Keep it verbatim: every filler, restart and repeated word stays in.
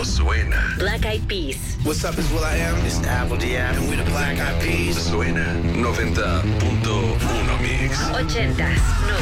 no suena. Black Eyed Peas. What's up, is Will I Am. It's Apple D M. And we're the Black Eyed Peas. Suena noventa punto uno Mix. Ochentas,